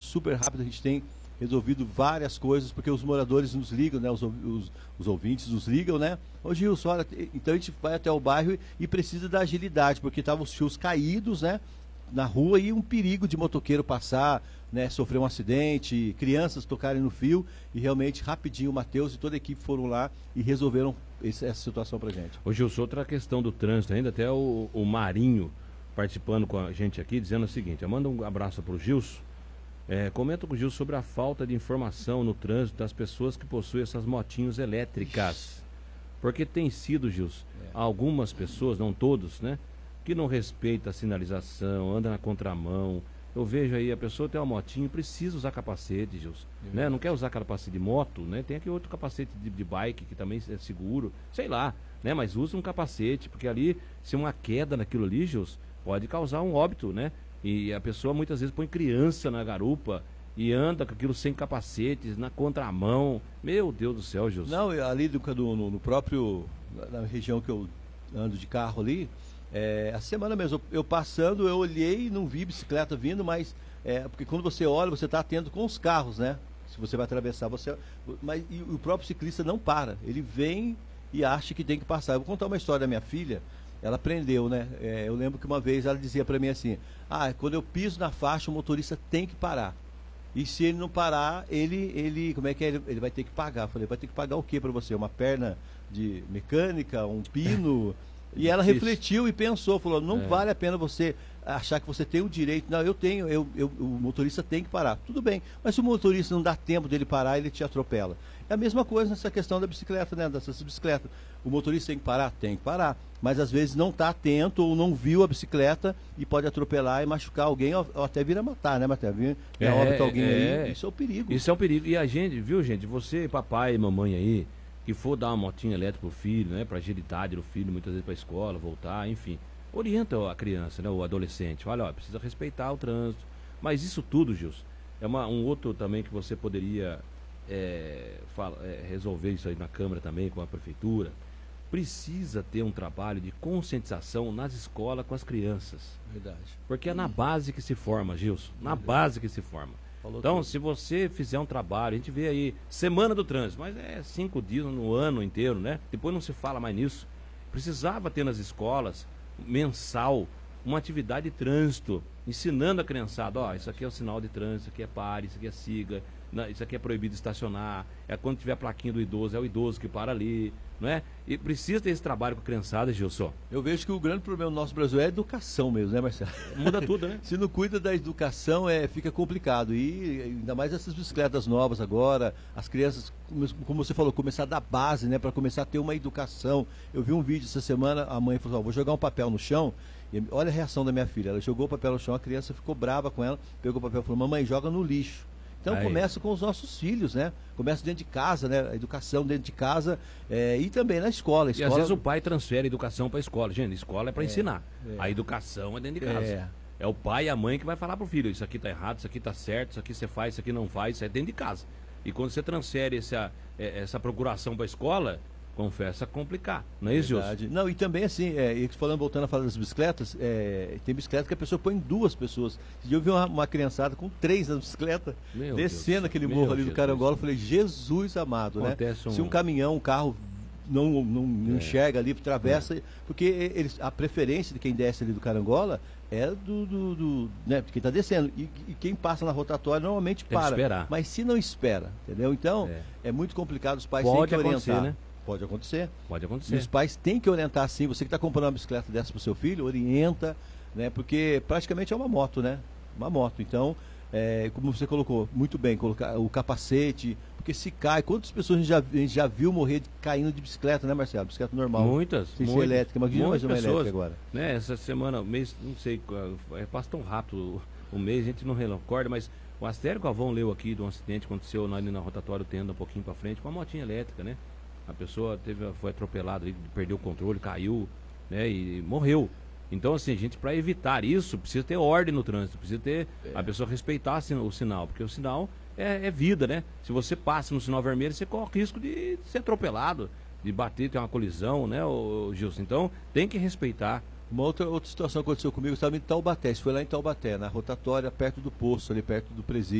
super rápido, a gente tem resolvido várias coisas, porque os moradores nos ligam, né? Os ouvintes nos ligam, né? Ô Gilson, olha, então a gente vai até o bairro e precisa da agilidade, porque estavam os fios caídos, né? Na rua e um perigo de motoqueiro passar, né? Sofrer um acidente, crianças tocarem no fio e realmente rapidinho o Matheus e toda a equipe foram lá e resolveram essa situação pra gente. Ô Gilson, outra questão do trânsito ainda, até o Marinho participando com a gente aqui, dizendo o seguinte, manda um abraço pro Gilson. Comenta com o Gil sobre a falta de informação no trânsito das pessoas que possuem essas motinhos elétricas. Porque tem sido, Gil, algumas pessoas, não todos, né? Que não respeitam a sinalização, anda na contramão. Eu vejo aí, a pessoa tem uma motinha, precisa usar capacete, Gil. Né? Não quer usar capacete de moto, né? Tem aqui outro capacete de bike que também é seguro, sei lá, né? Mas usa um capacete, porque ali, se uma queda naquilo ali, Gil, pode causar um óbito, né? E a pessoa muitas vezes põe criança na garupa e anda com aquilo sem capacetes, na contramão. Meu Deus do céu, Gilson. Não, ali no próprio, na região que eu ando de carro ali, a semana mesmo, eu passando, eu olhei e não vi bicicleta vindo, mas porque quando você olha, você está atento com os carros, né? Se você vai atravessar, mas e o próprio ciclista não para, ele vem e acha que tem que passar. Eu vou contar uma história da minha filha. Ela aprendeu, né? Eu lembro que uma vez ela dizia para mim assim, quando eu piso na faixa, o motorista tem que parar. E se ele não parar, como é que é? Ele vai ter que pagar. Eu falei, vai ter que pagar o quê para você? Uma perna de mecânica, um pino? E ela refletiu e pensou, falou, não vale a pena você achar que você tem o direito. Não, eu tenho, o motorista tem que parar. Tudo bem, mas se o motorista não dá tempo dele parar, ele te atropela. É a mesma coisa nessa questão da bicicleta, né? Dessas bicicletas. O motorista tem que parar? Tem que parar. Mas às vezes não está atento ou não viu a bicicleta e pode atropelar e machucar alguém ou até vir a matar, né, Matheus? Óbito alguém aí. Isso é o perigo. Isso é um perigo. E a gente, viu, gente? Você, papai e mamãe aí, que for dar uma motinha elétrica pro filho, né? Pra agilidade do filho, muitas vezes pra escola, voltar, enfim. Orienta a criança, né? O adolescente. Olha, precisa respeitar o trânsito. Mas isso tudo, Gilson, um outro também que você poderia resolver isso aí na Câmara também, com a Prefeitura. Precisa ter um trabalho de conscientização nas escolas com as crianças. Verdade. Porque é na base que se forma, Gilson. Na base que se forma. Então, se você fizer um trabalho, a gente vê aí, Semana do Trânsito, mas 5 dias no ano inteiro, né? Depois não se fala mais nisso. Precisava ter nas escolas, mensal, uma atividade de trânsito, ensinando a criançada, isso aqui é o sinal de trânsito, isso aqui é pare, isso aqui é siga, isso aqui é proibido estacionar, quando tiver a plaquinha do idoso, é o idoso que para ali, não é? E precisa ter esse trabalho com a criançada, Gilson. Eu vejo que o grande problema do nosso Brasil é a educação mesmo, né, Marcelo? Muda tudo, né? Se não cuida da educação, fica complicado. E ainda mais essas bicicletas novas agora, as crianças, como você falou, começar da base, né, para começar a ter uma educação. Eu vi um vídeo essa semana, a mãe falou, vou jogar um papel no chão. E olha a reação da minha filha, ela jogou o papel no chão, a criança ficou brava com ela, pegou o papel e falou, mamãe, joga no lixo. Então começa com os nossos filhos, né? Começa dentro de casa, né? A educação dentro de casa e também na escola. E às vezes o pai transfere a educação para a escola. Gente, a escola é para ensinar. A educação é dentro de casa. É o pai e a mãe que vai falar pro filho, isso aqui tá errado, isso aqui tá certo, isso aqui você faz, isso aqui não faz, isso é dentro de casa. E quando você transfere essa procuração para a escola, confessa complicar, não é isso, Gilson? Não, e também assim, voltando a falar das bicicletas, tem bicicleta que a pessoa põe 2 pessoas. Eu vi uma criançada com 3 na bicicleta, descendo aquele morro ali do Carangola, eu falei, Jesus amado, né? Se um caminhão, um carro não enxerga ali, atravessa, porque a preferência de quem desce ali do Carangola é né, de quem está descendo. E quem passa na rotatória normalmente tem para. Que esperar. Mas se não espera, entendeu? Então, é muito complicado, os pais têm que orientar. Né? Pode acontecer. Pode acontecer. E os pais têm que orientar sim. Você que está comprando uma bicicleta dessa para o seu filho, orienta, né? Porque praticamente é uma moto, né? Uma moto. Então, como você colocou, muito bem, colocar o capacete, porque se cai, quantas pessoas a gente já viu morrer caindo de bicicleta, né, Marcelo? Bicicleta normal. Muitas. Sem ser elétrica, imagina mais uma elétrica agora. Né, essa semana, mês, não sei, passa tão rápido o mês, a gente não recorda, mas o Astério Galvão leu aqui de um acidente que aconteceu ali na rotatória Tenda, um pouquinho para frente, com uma motinha elétrica, né? A pessoa foi atropelada, perdeu o controle, caiu, né, e morreu. Então, assim, gente, para evitar isso, precisa ter ordem no trânsito, precisa ter a pessoa respeitar o sinal, porque o sinal é vida, né? Se você passa no sinal vermelho, você corre o risco de ser atropelado, de bater, ter uma colisão, né, Gilson? Então, tem que respeitar. Uma outra situação aconteceu comigo, eu estava em Taubaté, foi lá em Taubaté, na rotatória, perto do posto, ali perto do presídio.